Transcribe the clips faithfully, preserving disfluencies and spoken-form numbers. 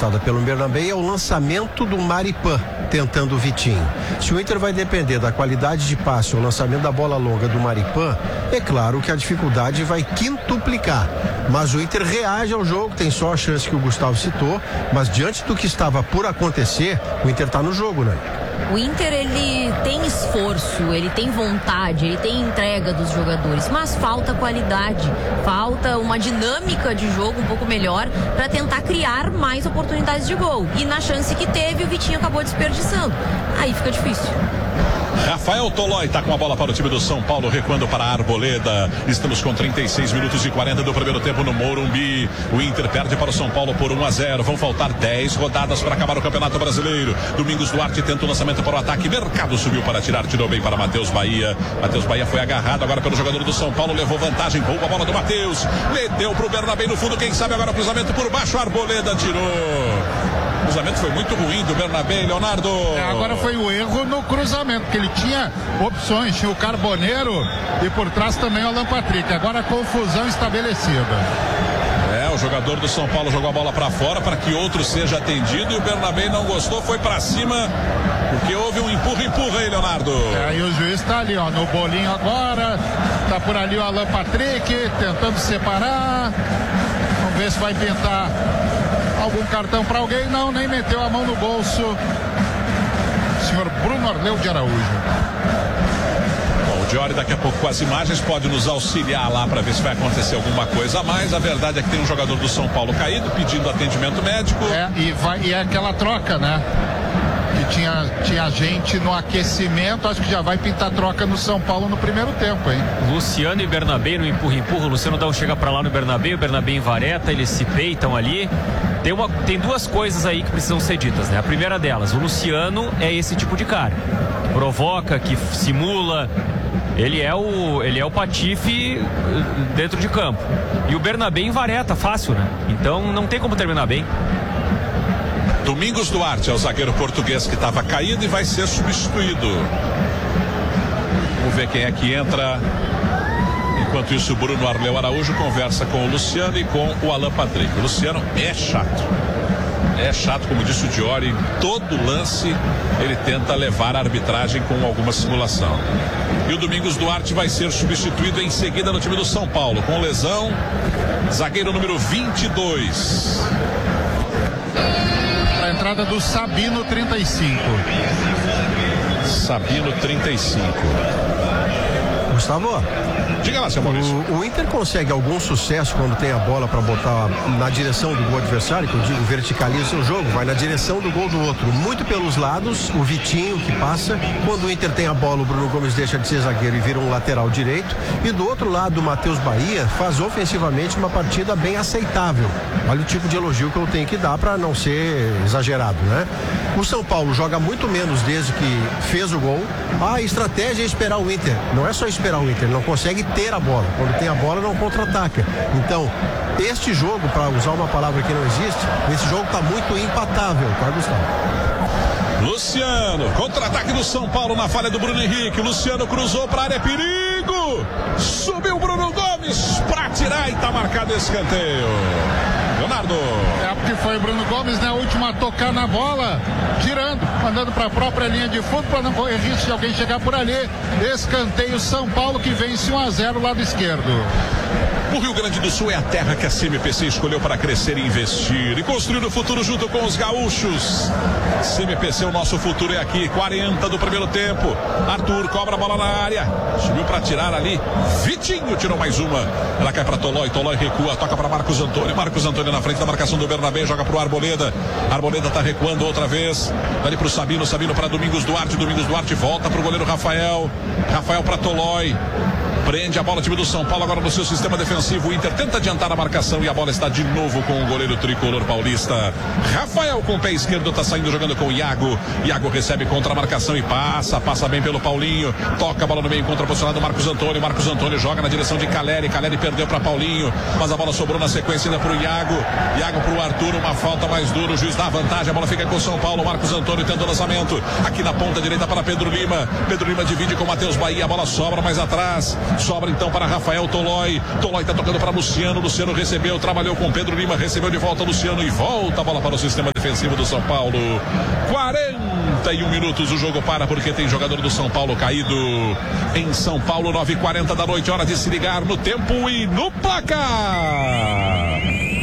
conquistada pelo Bernabéu é o lançamento do Maripã, tentando o Vitinho. Se o Inter vai depender da qualidade de passe ou lançamento da bola longa do Maripã, é claro que a dificuldade vai quintuplicar. Mas o Inter reage ao jogo, tem só a chance que o Gustavo citou, mas diante do que estava por acontecer, o Inter está no jogo, né? O Inter, ele tem esforço, ele tem vontade, ele tem entrega dos jogadores, mas falta qualidade, falta uma dinâmica de jogo um pouco melhor para tentar criar mais oportunidades de gol. E na chance que teve, o Vitinho acabou desperdiçando. Aí fica difícil. Rafael Tolói tá com a bola para o time do São Paulo, recuando para a Arboleda. Estamos com trinta e seis minutos e quarenta do primeiro tempo no Morumbi. O Inter perde para o São Paulo por um a zero. Vão faltar dez rodadas para acabar o Campeonato Brasileiro. Domingos Duarte tenta o lançamento para o ataque. Mercado subiu para tirar, tirou bem para Matheus Bahia. Matheus Bahia foi agarrado agora pelo jogador do São Paulo, levou vantagem. Boa bola do Matheus. Meteu pro Bernabéu no fundo. Quem sabe agora o cruzamento por baixo. Arboleda tirou. O cruzamento foi muito ruim do Bernabéu, Leonardo. É, agora foi o erro no cruzamento, porque ele tinha opções, tinha o Carboneiro e por trás também o Alan Patrick. Agora a confusão estabelecida. É, o jogador do São Paulo jogou a bola para fora para que outro seja atendido e o Bernabéu não gostou, foi para cima, porque houve um empurra-empurra aí, Leonardo. É, e o juiz tá ali, ó, no bolinho agora, tá por ali o Alan Patrick, tentando separar. Vamos ver se vai pintar algum cartão para alguém. Não, nem meteu a mão no bolso. Senhor Bruno Arleu de Araújo. Bom, o Diori daqui a pouco com as imagens pode nos auxiliar lá para ver se vai acontecer alguma coisa a mais. A verdade é que tem um jogador do São Paulo caído pedindo atendimento médico. É, e, vai, e é aquela troca, né? Que tinha, tinha gente no aquecimento, acho que já vai pintar troca no São Paulo no primeiro tempo, hein? Luciano e Bernabéu no empurra-empurra. O Luciano dá um chega pra lá no Bernabéu, o Bernabéu em vareta, eles se peitam ali. Tem, uma, tem duas coisas aí que precisam ser ditas, né? A primeira delas, o Luciano é esse tipo de cara. Provoca, que simula. Ele é o, ele é o patife dentro de campo. E o Bernabéu em vareta, fácil, né? Então não tem como terminar bem. Domingos Duarte é o zagueiro português que estava caído e vai ser substituído. Vamos ver quem é que entra. Enquanto isso, o Bruno Arleu Araújo conversa com o Luciano e com o Alan Patrick. O Luciano é chato. É chato, como disse o Diori, todo lance ele tenta levar a arbitragem com alguma simulação. E o Domingos Duarte vai ser substituído em seguida no time do São Paulo, com lesão, zagueiro número vinte e dois. A entrada do Sabino, trinta e cinco. Sabino, trinta e cinco. Gustavo, diga lá, seu Maurício. O, o Inter consegue algum sucesso quando tem a bola para botar na direção do gol adversário, que eu digo, verticaliza o jogo, vai na direção do gol do outro, muito pelos lados, o Vitinho que passa. Quando o Inter tem a bola, o Bruno Gomes deixa de ser zagueiro e vira um lateral direito, e do outro lado o Matheus Bahia faz ofensivamente uma partida bem aceitável. Olha o tipo de elogio que eu tenho que dar para não ser exagerado, né? O São Paulo joga muito menos desde que fez o gol. A estratégia é esperar o Inter, não é só esperar o Inter, ele não consegue ter a bola. Quando tem a bola, não contra-ataca. Então, este jogo, para usar uma palavra que não existe, esse jogo está muito empatável, tá, Gustavo? Luciano, contra-ataque do São Paulo na falha do Bruno Henrique. Luciano cruzou para a área, perigo! Subiu o Bruno Gomes para tirar e está marcado esse escanteio. Leonardo. É porque foi o Bruno Gomes, né? A última a tocar na bola, girando, mandando para a própria linha de fundo para não correr risco de alguém chegar por ali. Escanteio São Paulo que vence um a zero lado esquerdo. O Rio Grande do Sul é a terra que a C M P C escolheu para crescer e investir e construir o futuro junto com os gaúchos. C M P C, o nosso futuro é aqui. quarenta do primeiro tempo. Arthur cobra a bola na área. Subiu para tirar ali. Vitinho tirou mais uma. Ela cai para Tolói. Tolói recua. Toca para Marcos Antônio. Marcos Antônio na frente da marcação do Bernabéu. Joga para o Arboleda. Arboleda está recuando outra vez. Dali para o Sabino. Sabino para Domingos Duarte. Domingos Duarte volta para o goleiro Rafael. Rafael para Tolói. Prende a bola, time do São Paulo agora no seu sistema defensivo. O Inter tenta adiantar a marcação e a bola está de novo com o goleiro tricolor paulista. Rafael com o pé esquerdo está saindo jogando com o Iago. Iago recebe contra a marcação e passa, passa bem pelo Paulinho. Toca a bola no meio contra posicionado Marcos Antônio. Marcos Antônio joga na direção de Caleri. Caleri perdeu para Paulinho, mas a bola sobrou na sequência ainda para o Iago. Iago para o Arthur, uma falta mais dura. O juiz dá vantagem, a bola fica com o São Paulo. Marcos Antônio tenta o lançamento. Aqui na ponta direita para Pedro Lima. Pedro Lima divide com o Matheus Bahia. A bola sobra mais atrás. Sobra então para Rafael Tolói. Tolói tá tocando para Luciano. Luciano recebeu, trabalhou com Pedro Lima, recebeu de volta Luciano e volta a bola para o sistema defensivo do São Paulo. quarenta e um minutos o jogo para porque tem jogador do São Paulo caído. Em São Paulo, nove e quarenta da noite, hora de se ligar no tempo e no placar.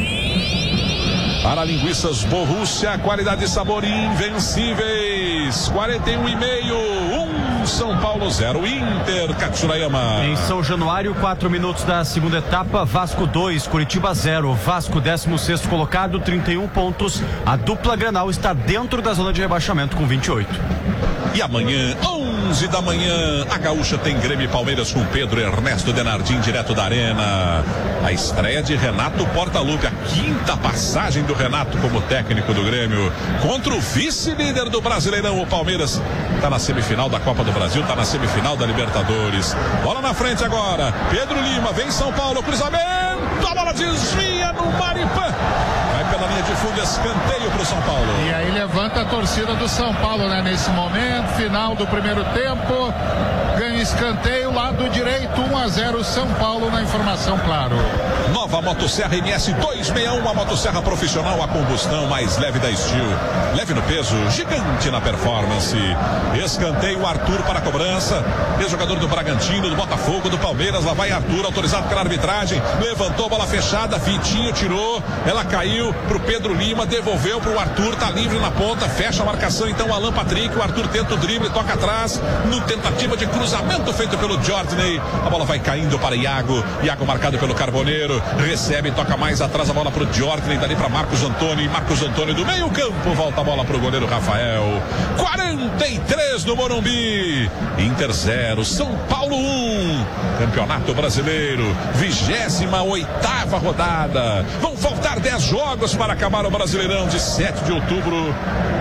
Para linguiças Borussia, qualidade e sabor invencíveis. quarenta e um e meio, um São Paulo zero, Inter, Katsurayama. Em São Januário, quatro minutos da segunda etapa, Vasco dois, Curitiba zero. Vasco décimo sexto colocado, trinta e um pontos. A dupla Granal está dentro da zona de rebaixamento com vinte e oito. E amanhã, onze da manhã, a Gaúcha tem Grêmio e Palmeiras com Pedro Ernesto Denardim, direto da Arena. A estreia de Renato Portaluppi, quinta passagem do Renato como técnico do Grêmio, contra o vice-líder do Brasileirão, o Palmeiras. Está na semifinal da Copa do Brasil, está na semifinal da Libertadores. Bola na frente agora, Pedro Lima, vem São Paulo, cruzamento, a bola desvia no Maripã. Vai pela linha de fundo, escanteio para o São Paulo. E aí levanta a torcida do São Paulo, né? Nesse momento, final do primeiro tempo, ganha escanteio, lado direito, um a zero São Paulo na informação, claro. Nova motosserra M S duzentos e sessenta e um, uma motosserra profissional a combustão mais leve da Steel. Leve no peso, gigante na performance. Escanteio, Arthur para a cobrança. Ex-jogador do Bragantino, do Botafogo, do Palmeiras. Lá vai Arthur, autorizado pela arbitragem. Levantou, bola fechada, Vitinho tirou. Ela caiu pro Pedro Lima, devolveu pro Arthur, tá livre na ponta, fecha a marcação então Alan Patrick. O Arthur tenta o drible, toca atrás. No tentativa de cruzamento feito pelo Jordan. A bola vai caindo para Iago. Iago marcado pelo Carboneiro. Recebe, toca mais atrás a bola pro Jordan, dali para Marcos Antônio, e Marcos Antônio do meio campo, volta a bola pro goleiro Rafael. quarenta e três no Morumbi. Inter zero, São Paulo um. Campeonato Brasileiro, vigésima oitava rodada. Vão faltar dez jogos para acabar o Brasileirão de sete de outubro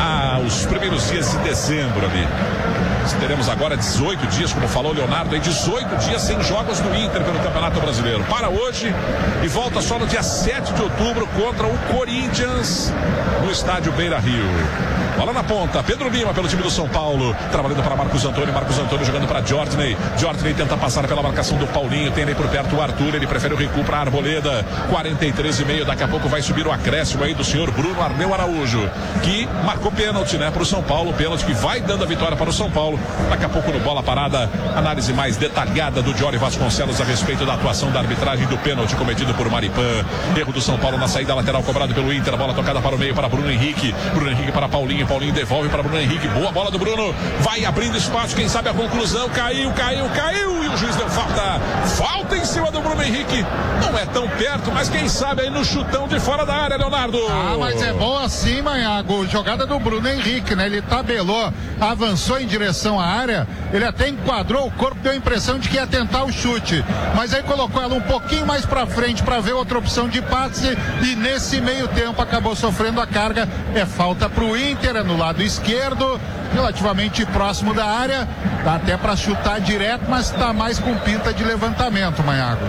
aos primeiros dias de dezembro ali. Teremos agora dezoito dias, como falou o Leonardo, aí dezoito dias sem jogos do Inter pelo Campeonato Brasileiro. Para hoje e volta só no dia sete de outubro contra o Corinthians no estádio Beira-Rio. Bola na ponta, Pedro Lima pelo time do São Paulo, trabalhando para Marcos Antônio, Marcos Antônio jogando para Jordan. Jordan tenta passar pela marcação do Paulinho, tem ali por perto o Arthur, ele prefere o recuo para a Arboleda. quarenta e três e meio, daqui a pouco vai subir o acréscimo aí do senhor Bruno Arneu Araújo, que marcou pênalti, né, para o São Paulo, pênalti que vai dando a vitória para o São Paulo. Daqui a pouco no Bola Parada, análise mais detalhada do Jory Vasconcelos a respeito da atuação da arbitragem do pênalti cometido por Maripã. Erro do São Paulo na saída lateral cobrado pelo Inter, a bola tocada para o meio para Bruno Henrique, Bruno Henrique para Paulinho, Paulinho devolve para Bruno Henrique, boa bola do Bruno, vai abrindo espaço, quem sabe a conclusão, caiu, caiu, caiu, e o juiz deu falta, falta em cima do Bruno Henrique, não é tão perto, mas quem sabe aí no chutão de fora da área, Leonardo. Ah, mas é bom assim, Manhago, jogada do Bruno Henrique, né, ele tabelou, avançou em direção à área, ele até enquadrou o corpo, deu a impressão de que ia tentar o chute, mas aí colocou ela um pouquinho mais pra frente para ver outra opção de passe, e nesse meio tempo acabou sofrendo a carga. É falta pro Inter, é no lado esquerdo, relativamente próximo da área, dá até para chutar direto, mas tá mais com pinta de levantamento, Manhago.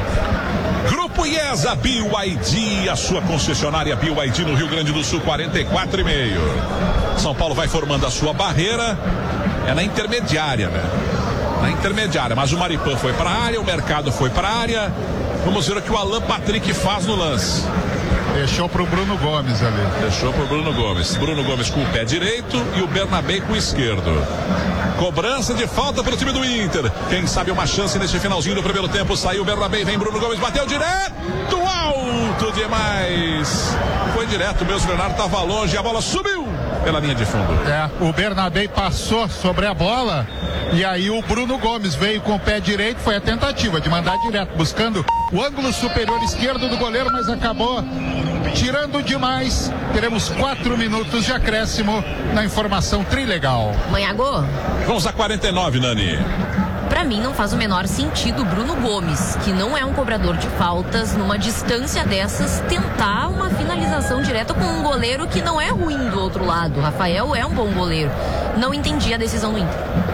Grupo IESA, B Y D, a sua concessionária B Y D no Rio Grande do Sul, quarenta e quatro e meio. São Paulo vai formando a sua barreira, é na intermediária, né? Na intermediária, mas o Maripã foi para a área, o Mercado foi para a área. Vamos ver o que o Alan Patrick faz no lance. Deixou pro Bruno Gomes ali. Deixou pro Bruno Gomes. Bruno Gomes com o pé direito e o Bernabé com o esquerdo. Cobrança de falta pro time do Inter. Quem sabe uma chance nesse finalzinho do primeiro tempo. Saiu o Bernabé, vem Bruno Gomes, bateu direto, alto demais. Foi direto, meus Bernardo tava longe, a bola subiu pela linha de fundo. É, o Bernabé passou sobre a bola e aí o Bruno Gomes veio com o pé direito, foi a tentativa de mandar direto, buscando o ângulo superior esquerdo do goleiro, mas acabou tirando demais. Teremos quatro minutos de acréscimo na informação trilegal. Manhago? Vamos a quarenta e nove, Nani. Pra mim não faz o menor sentido o Bruno Gomes, que não é um cobrador de faltas, numa distância dessas, tentar uma finalização direta com um goleiro que não é ruim do outro lado. O Rafael é um bom goleiro. Não entendi a decisão do Inter.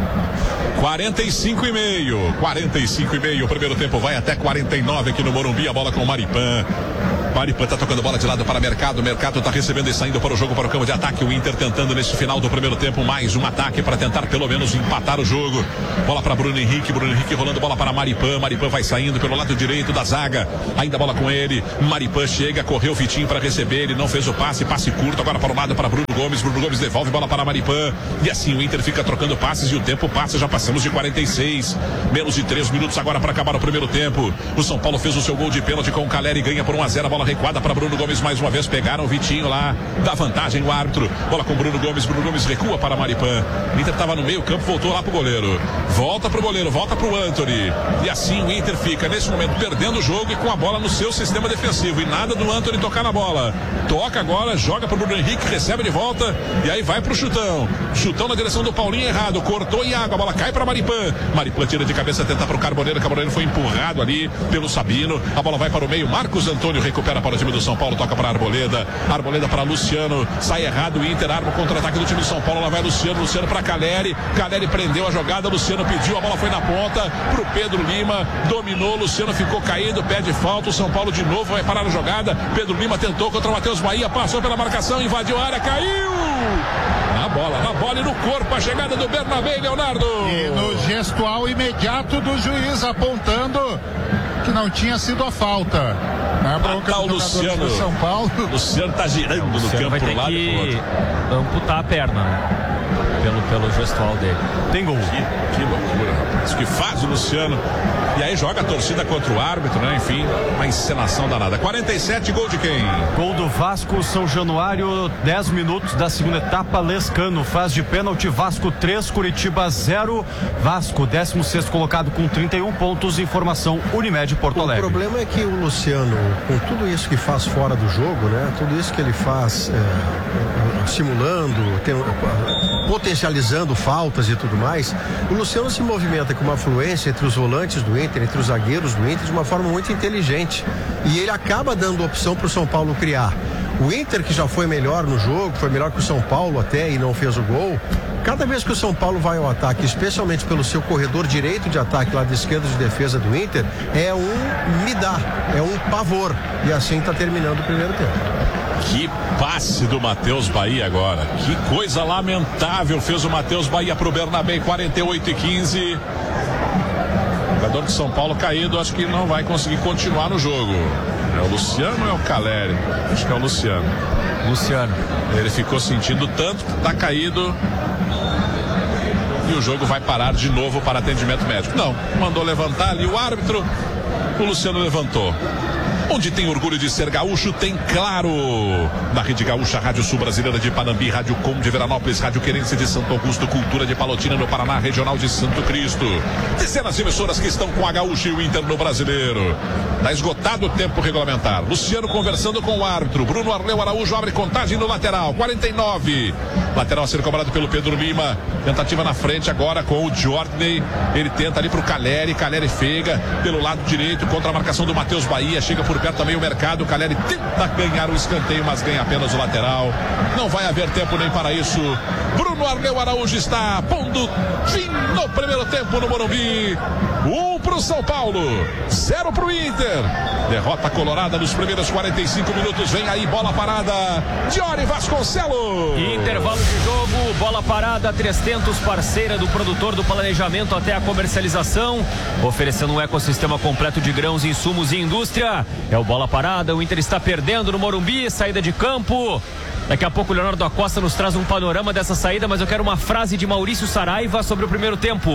quarenta e cinco e meio, quarenta e cinco e meio, o primeiro tempo vai até quarenta e nove aqui no Morumbi, a bola com o Maripã. Maripan tá tocando bola de lado para Mercado. Mercado tá recebendo e saindo para o jogo, para o campo de ataque. O Inter tentando nesse final do primeiro tempo mais um ataque para tentar pelo menos empatar o jogo. Bola para Bruno Henrique. Bruno Henrique rolando bola para Maripan. Maripan vai saindo pelo lado direito da zaga. Ainda bola com ele. Maripan chega, correu o Vitinho para receber. Ele não fez o passe. Passe curto agora para o lado para Bruno Gomes. Bruno Gomes devolve bola para Maripan. E assim o Inter fica trocando passes e o tempo passa. Já passamos de quarenta e seis. Menos de três minutos agora para acabar o primeiro tempo. O São Paulo fez o seu gol de pênalti com o Caleri. Ganha por um a zero. A bola recuada para Bruno Gomes mais uma vez. Pegaram o Vitinho lá. Dá vantagem o árbitro. Bola com Bruno Gomes. Bruno Gomes recua para Maripan. O Inter estava no meio campo. Voltou lá pro goleiro. Volta pro goleiro. Volta pro Antony. E assim o Inter fica nesse momento perdendo o jogo e com a bola no seu sistema defensivo. E nada do Antony tocar na bola. Toca agora. Joga pro Bruno Henrique. Recebe de volta. E aí vai pro chutão. Chutão na direção do Paulinho errado. Cortou em água. A bola cai para Maripan. Maripan tira de cabeça. Tenta pro Carboneiro. Carboneiro foi empurrado ali pelo Sabino. A bola vai para o meio. Marcos Antônio recupera para o time do São Paulo. Toca para Arboleda. Arboleda para Luciano. Sai errado. O Inter arma o contra-ataque do time do São Paulo. Lá vai Luciano. Luciano para Caleri. Caleri prendeu a jogada. Luciano pediu. A bola foi na ponta pro Pedro Lima. Dominou. Luciano ficou caído. Pede falta. O São Paulo de novo vai parar a jogada. Pedro Lima tentou contra o Matheus Bahia. Passou pela marcação. Invadiu a área. Caiu. Na bola. Na bola e no corpo. A chegada do Bernabé, Leonardo. E no gestual imediato do juiz apontando que não tinha sido a falta. Na bronca tá o do Luciano. do São Paulo. Luciano tá girando no campo vai ter pro lado que e pro outro. amputar a perna, né? Pelo, pelo gestual dele. Tem gol. Que, que loucura, rapaz. Que faz o Luciano. E aí joga a torcida contra o árbitro, né? Enfim, uma encenação danada. quarenta e sete, gol de quem? Gol do Vasco, São Januário, dez minutos da segunda etapa. Lescano faz de pênalti. Vasco três, Curitiba zero. Vasco, décimo sexto colocado com trinta e um pontos. Informação Unimed Porto Alegre. O problema é que o Luciano, com tudo isso que faz fora do jogo, né? Tudo isso que ele faz é, simulando, tem, potencializando faltas e tudo mais, o Luciano se movimenta com uma fluência entre os volantes do Inter, entre os zagueiros do Inter, de uma forma muito inteligente. E ele acaba dando opção para o São Paulo criar. O Inter, que já foi melhor no jogo, foi melhor que o São Paulo até e não fez o gol. Cada vez que o São Paulo vai ao ataque, especialmente pelo seu corredor direito de ataque lá da esquerda de defesa do Inter, é um me dá, é um pavor. E assim está terminando o primeiro tempo. Que passe do Matheus Bahia agora. Que coisa lamentável fez o Matheus Bahia pro Bernabé, quarenta e oito e quinze. O jogador de São Paulo caído, acho que não vai conseguir continuar no jogo. É o Luciano ou é o Caleri? Acho que é o Luciano. Luciano. Ele ficou sentindo tanto que tá caído. E o jogo vai parar de novo para atendimento médico. Não, mandou levantar ali o árbitro. O Luciano levantou. Onde tem orgulho de ser gaúcho, tem Claro. Na Rede Gaúcha, Rádio Sul Brasileira de Panambi, Rádio Com de Veranópolis, Rádio Querência de Santo Augusto, Cultura de Palotina no Paraná, Regional de Santo Cristo. Dezenas de emissoras que estão com a Gaúcha e o Inter no Brasileiro. Está esgotado o tempo regulamentar. Luciano conversando com o árbitro. Bruno Arleu Araújo abre contagem no lateral. quarenta e nove. Lateral a ser cobrado pelo Pedro Lima. Tentativa na frente agora com o Jordan. Ele tenta ali pro Caleri. Caleri fega pelo lado direito contra a marcação do Matheus Bahia. Chega por perto também o Mercado. O Caleri tenta ganhar o escanteio, mas ganha apenas o lateral. Não vai haver tempo nem para isso. Bruno Arleu Araújo está pondo fim no primeiro tempo no Morumbi. Um pro São Paulo, zero pro Inter. Derrota colorada nos primeiros quarenta e cinco minutos. Vem aí bola parada. Diori Vasconcelos. Intervalo de jogo, bola parada. Trestentos, parceira do produtor do planejamento até a comercialização, oferecendo um ecossistema completo de grãos, insumos e indústria. É o bola parada. O Inter está perdendo no Morumbi. Saída de campo. Daqui a pouco o Leonardo Acosta nos traz um panorama dessa saída, mas eu quero uma frase de Maurício Saraiva sobre o primeiro tempo.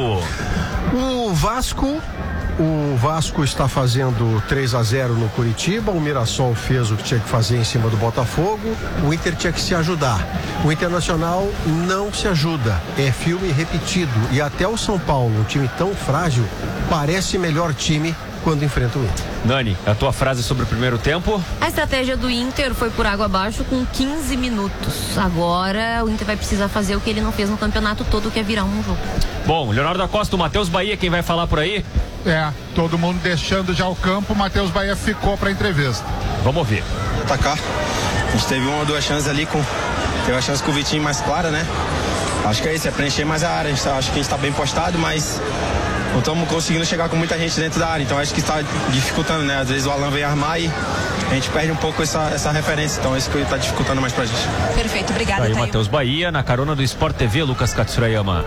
O Vasco, o Vasco está fazendo três a zero no Curitiba. O Mirassol fez o que tinha que fazer em cima do Botafogo. O Inter tinha que se ajudar. O Internacional não se ajuda. É filme repetido. E até o São Paulo, um time tão frágil, parece melhor time quando enfrenta o Inter. Nani, a tua frase sobre o primeiro tempo? A estratégia do Inter foi por água abaixo com quinze minutos. Agora o Inter vai precisar fazer o que ele não fez no campeonato todo, que é virar um jogo. Bom, Leonardo Acosta, o Matheus Bahia, quem vai falar por aí? É, todo mundo deixando já o campo. O Matheus Bahia ficou para a entrevista. Vamos ouvir. Atacar. A gente teve uma ou duas chances ali, com, teve a chance com o Vitinho mais clara, né? Acho que é isso, é preencher mais a área. A gente tá, acho que a gente está bem postado, mas não estamos conseguindo chegar com muita gente dentro da área, então acho que está dificultando, né? Às vezes o Alan vem armar e a gente perde um pouco essa, essa referência, então é isso que está dificultando mais pra gente. Perfeito, obrigada. Aí o Matheus Bahia, na carona do Sport T V, Lucas Katsurayama.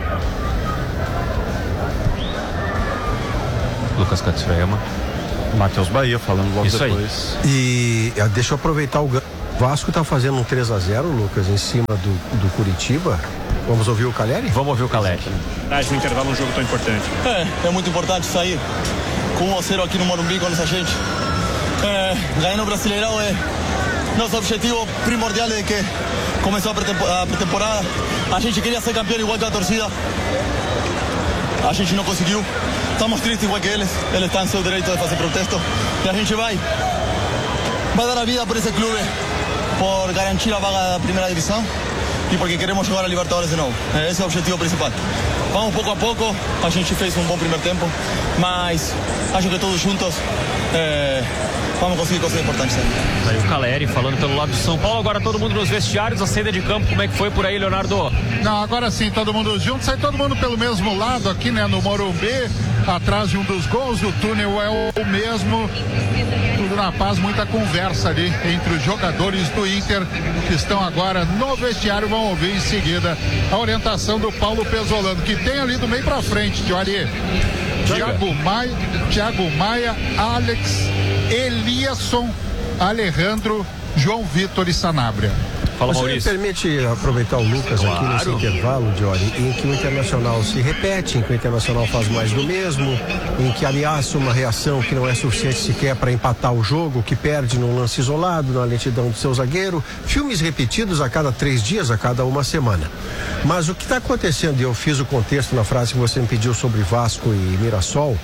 Lucas Katsurayama. Matheus Bahia falando logo Isso depois. Aí. E ah, deixa eu aproveitar o ganho. Vasco tá fazendo um três a zero, Lucas, em cima do, do Curitiba. Vamos ouvir o Caleri? Vamos ouvir o Caleri. Acho um intervalo um jogo tão importante. É, é muito importante sair com um a zero aqui no Morumbi com essa gente. É, ganhar no Brasileirão é nosso objetivo primordial é que começou a pré-temporada. A gente queria ser campeão igual que a torcida. A gente não conseguiu. Estamos tristes igual que eles. Eles estão em seu direito de fazer protesto. E a gente vai, vai dar a vida por esse clube, por garantir a vaga da primeira divisão e porque queremos jogar a Libertadores de novo. Esse é o objetivo principal. Vamos pouco a pouco. A gente fez um bom primeiro tempo, mas acho que todos juntos é, vamos conseguir coisas importantes. Aí o Caleri falando pelo lado do São Paulo. Agora todo mundo nos vestiários, a saída de campo, como é que foi por aí, Leonardo? Não, agora sim, todo mundo junto, sai todo mundo pelo mesmo lado aqui, né, no Morumbi, atrás de um dos gols, o túnel é o mesmo, tudo na paz, muita conversa ali entre os jogadores do Inter, que estão agora no vestiário, vão ouvir em seguida a orientação do Paulo Pesolano, que tem ali do meio pra frente, de olha, Thiago Maia, Thiago Maia, Alex, Eliasson, Alejandro, João Vitor e Sanabria. Fala, Você Maurício. me permite aproveitar o Lucas Claro. aqui nesse intervalo, Jory, em que o Internacional se repete, em que o Internacional faz mais do mesmo, em que ameaça uma reação que não é suficiente sequer para empatar o jogo, que perde num lance isolado, na lentidão do seu zagueiro, filmes repetidos a cada três dias, a cada uma semana. Mas o que está acontecendo, e eu fiz o contexto na frase que você me pediu sobre Vasco e Mirassol,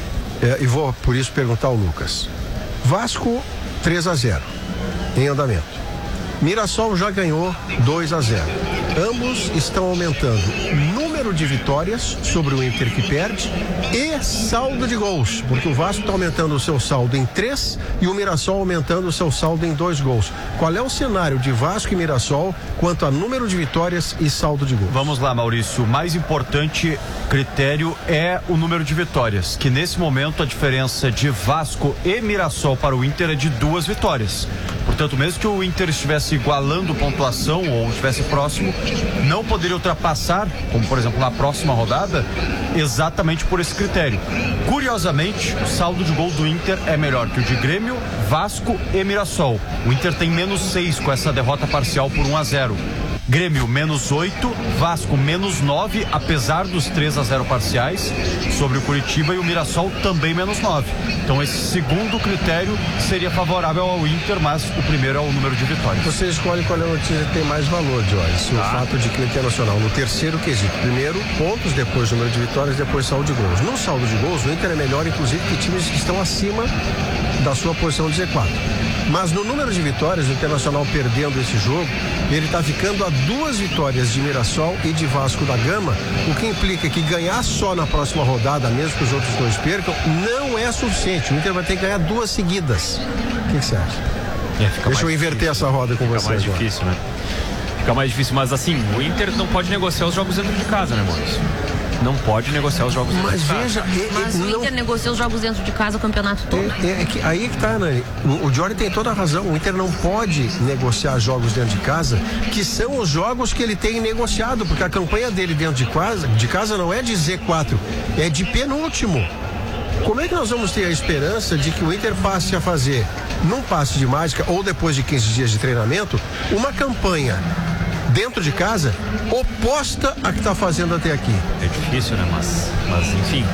é, e vou por isso perguntar ao Lucas. Vasco três a zero, em andamento. Mirassol já ganhou dois a zero. Ambos estão aumentando número de vitórias sobre o Inter que perde e saldo de gols, porque o Vasco está aumentando o seu saldo em três e o Mirassol aumentando o seu saldo em dois gols. Qual é o cenário de Vasco e Mirassol quanto a número de vitórias e saldo de gols? Vamos lá, Maurício. O mais importante critério é o número de vitórias, que nesse momento a diferença de Vasco e Mirassol para o Inter é de duas vitórias. Portanto, mesmo que o Inter estivesse igualando pontuação ou estivesse próximo, não poderia ultrapassar, como por exemplo na próxima rodada, exatamente por esse critério. Curiosamente, o saldo de gol do Inter é melhor que o de Grêmio, Vasco e Mirassol. O Inter tem menos seis com essa derrota parcial por um a zero. Grêmio menos oito, Vasco menos nove, apesar dos três a zero parciais sobre o Curitiba, e o Mirassol também menos nove. Então esse segundo critério seria favorável ao Inter, mas o primeiro é o número de vitórias. Você escolhe qual é a notícia que tem mais valor, Joyce. O fato de que o Internacional, no terceiro quesito, primeiro pontos, depois número de vitórias, depois saldo de gols. No saldo de gols, o Inter é melhor, inclusive, que times que estão acima da sua posição de Z quatro. Mas no número de vitórias, o Internacional perdendo esse jogo, ele está ficando a duas vitórias de Mirassol e de Vasco da Gama, o que implica que ganhar só na próxima rodada, mesmo que os outros dois percam, não é suficiente. O Inter vai ter que ganhar duas seguidas. O que, que você acha? É, fica Deixa eu mais inverter difícil. essa roda com Fica você mais agora. difícil, né? Fica mais difícil, mas assim, o Inter não pode negociar os jogos dentro de casa, né, Maurício? Não pode negociar os jogos dentro Mas de casa. veja, é, Mas é, o não, Inter negociou os jogos dentro de casa o campeonato todo. é, é que, aí é que tá, né? O, o Jory tem toda a razão. O Inter não pode negociar jogos dentro de casa, que são os jogos que ele tem negociado, porque a campanha dele dentro de casa, de casa não é de Z quatro, é de penúltimo. Como é que nós vamos ter a esperança de que o Inter passe a fazer, num passe de mágica ou depois de quinze dias de treinamento, uma campanha dentro de casa oposta à que está fazendo até aqui? É difícil, né? Mas, mas enfim,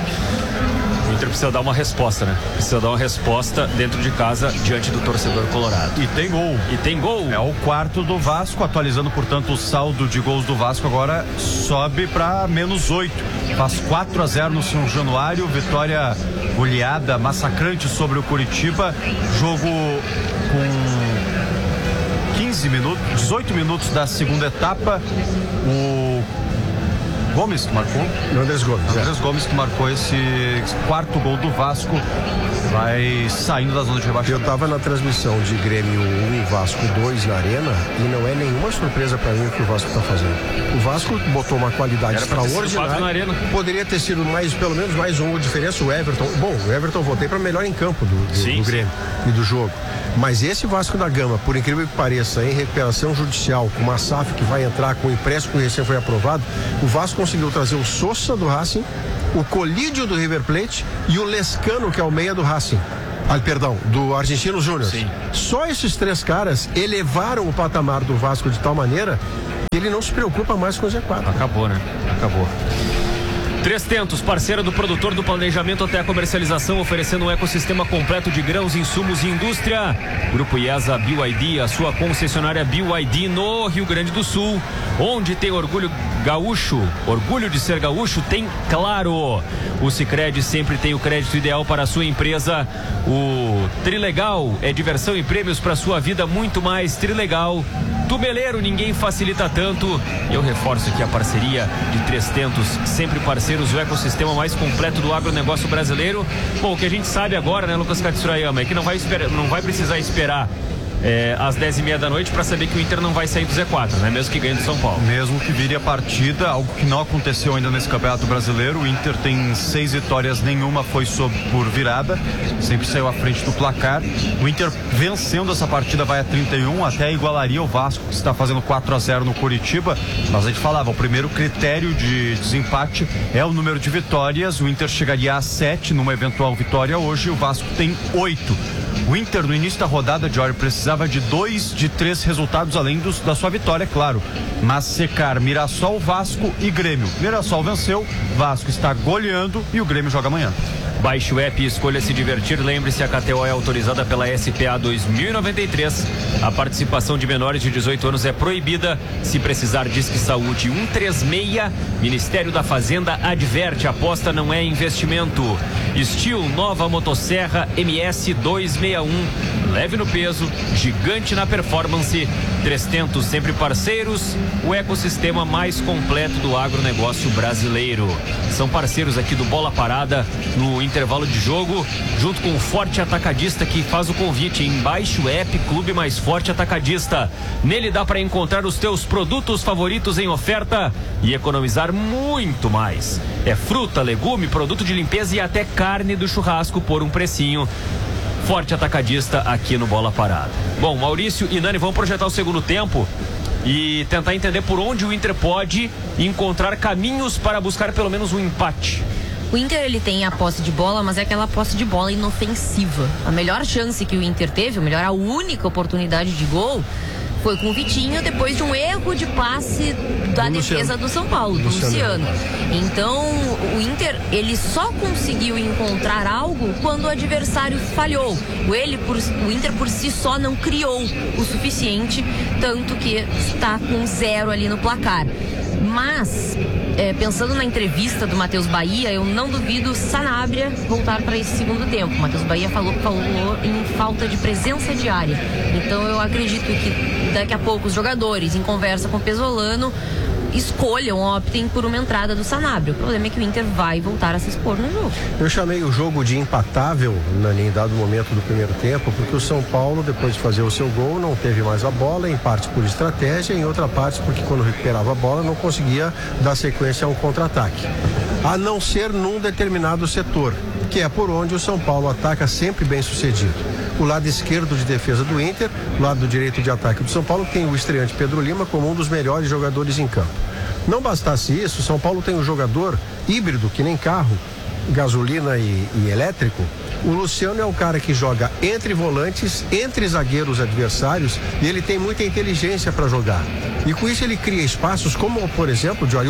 o Inter precisa dar uma resposta, né? Precisa dar uma resposta dentro de casa diante do torcedor colorado. E tem gol. E tem gol. É o quarto do Vasco, atualizando, portanto, o saldo de gols do Vasco agora sobe para menos oito. Faz quatro a zero no São Januário, vitória goleada, massacrante sobre o Curitiba. Jogo com quinze minutos, dezoito minutos da segunda etapa. O Gomes que marcou? Andrés Gomes. Andrés é. Gomes que marcou esse quarto gol do Vasco. Vai saindo da zona de rebaixamento. Eu estava na transmissão de Grêmio um, Vasco dois na Arena e não é nenhuma surpresa para mim o que o Vasco está fazendo. O Vasco botou uma qualidade extraordinária. Poderia ter sido mais, pelo menos mais um diferença. O Everton, bom, o Everton voltei para melhor em campo do, do, sim, do Grêmio sim. e do jogo. Mas esse Vasco da Gama, por incrível que pareça, em recuperação judicial, com uma S A F que vai entrar com o empréstimo que recém foi aprovado, o Vasco conseguiu trazer o Sousa do Racing, o Colídio do River Plate e o Lescano, que é o meia do Racing. Ah, perdão, do Argentino Júnior. Só esses três caras elevaram o patamar do Vasco de tal maneira que ele não se preocupa mais com o G quatro. Acabou, né? Acabou. Três Tentos, parceira do produtor do planejamento até a comercialização, oferecendo um ecossistema completo de grãos, insumos e indústria. Grupo IESA B Y D, a sua concessionária B Y D no Rio Grande do Sul, onde tem orgulho gaúcho, orgulho de ser gaúcho, tem Claro. O Sicredi sempre tem o crédito ideal para a sua empresa. O Trilegal é diversão e prêmios para sua vida, muito mais Trilegal. Tubeleiro, ninguém facilita tanto. Eu reforço aqui a parceria de Três Tentos, sempre parceiros do ecossistema mais completo do agronegócio brasileiro. Bom, o que a gente sabe agora, né, Lucas Katsurayama, é que não vai, esperar, não vai precisar esperar É, às dez e meia da noite para saber que o Inter não vai sair do Z quatro, né? Mesmo que ganhe do São Paulo. Mesmo que vire a partida, algo que não aconteceu ainda nesse Campeonato Brasileiro. O Inter tem seis vitórias, nenhuma foi sob por virada, sempre saiu à frente do placar. O Inter vencendo essa partida vai a trinta e um, até igualaria o Vasco, que está fazendo quatro a zero no Curitiba. Mas a gente falava, o primeiro critério de desempate é o número de vitórias. O Inter chegaria a sete numa eventual vitória hoje, o Vasco tem oito. O Inter, no início da rodada, Jorge, precisava de dois de três resultados além dos, da sua vitória, é claro. Mas secar Mirassol, Vasco e Grêmio. Mirassol venceu, Vasco está goleando e o Grêmio joga amanhã. Baixe o app e escolha se divertir. Lembre-se, a K T O é autorizada pela S P A dois mil e noventa e três. A participação de menores de dezoito anos é proibida. Se precisar, Disque Saúde um três seis. Ministério da Fazenda adverte, aposta não é investimento. Steel, nova motosserra M S duzentos e sessenta e um. Leve no peso, gigante na performance. Três Tentos, sempre parceiros. O ecossistema mais completo do agronegócio brasileiro. São parceiros aqui do Bola Parada no intervalo de jogo, junto com o Forte Atacadista, que faz o convite. Embaixo o app Clube Mais Forte Atacadista. Nele dá para encontrar os teus produtos favoritos em oferta e economizar muito mais. É fruta, legume, produto de limpeza e até carne do churrasco por um precinho. Forte Atacadista aqui no Bola Parada. Bom, Maurício e Nani vão projetar o segundo tempo e tentar entender por onde o Inter pode encontrar caminhos para buscar pelo menos um empate. O Inter, ele tem a posse de bola, mas é aquela posse de bola inofensiva. A melhor chance que o Inter teve, ou melhor, a única oportunidade de gol, foi com o Vitinho, depois de um erro de passe da do defesa Luciano. do São Paulo, do Luciano. Luciano. Então, o Inter, ele só conseguiu encontrar algo quando o adversário falhou. O, ele por, o Inter por si só não criou o suficiente, tanto que está com zero ali no placar. Mas, é, pensando na entrevista do Matheus Bahia, eu não duvido Sanabria voltar para esse segundo tempo. O Matheus Bahia falou, falou em falta de presença de área. Então eu acredito que daqui a pouco os jogadores, em conversa com o Pesolano, escolham, optem por uma entrada do Sanabria. O problema é que o Inter vai voltar a se expor no jogo. Eu chamei o jogo de empatável em dado momento do primeiro tempo, porque o São Paulo, depois de fazer o seu gol, não teve mais a bola, em parte por estratégia, em outra parte porque quando recuperava a bola não conseguia dar sequência a um contra-ataque. A não ser num determinado setor, que é por onde o São Paulo ataca sempre bem sucedido. O lado esquerdo de defesa do Inter, o lado direito de ataque do São Paulo, tem o estreante Pedro Lima como um dos melhores jogadores em campo. Não bastasse isso, São Paulo tem um jogador híbrido, que nem carro, gasolina e, e elétrico. O Luciano é o cara que joga entre volantes, entre zagueiros adversários, e ele tem muita inteligência para jogar. E com isso ele cria espaços como, por exemplo, de